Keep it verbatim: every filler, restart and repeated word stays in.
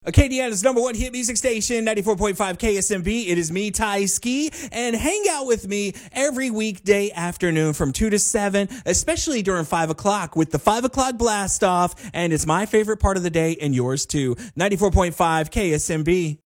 Acadiana's number one hit music station, ninety-four point five K S M B. It is me, Ty Ski, and hang out with me every weekday afternoon from two to seven, especially during five o'clock with the five o'clock blast off. And it's my favorite part of the day and yours too. ninety-four point five K S M B.